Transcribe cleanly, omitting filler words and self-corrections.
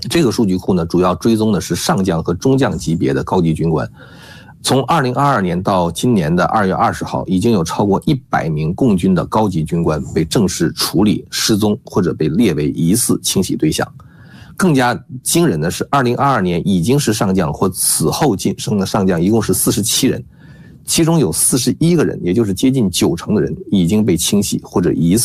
这个数据库呢，主要追踪的是上将和中将级别的高级军官。从2022年到今年的2月20号，已经有超过100名共军的高级军官被正式处理、失踪或者被列为疑似清洗对象。更加惊人的是，2022年已经是上将或此后晋升的上将一共是47人，其中有41个人，也就是接近90%的人已经被清洗或者疑似